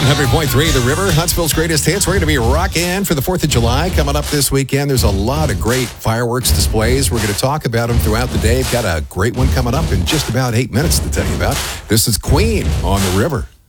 100.3 The River, Huntsville's greatest hits. We're going to be rocking for the 4th of July coming up this weekend. There's a lot of great fireworks displays. We're going to talk about them throughout the day. We've got a great one coming up in just about 8 minutes to tell you about. This is Queen on The River.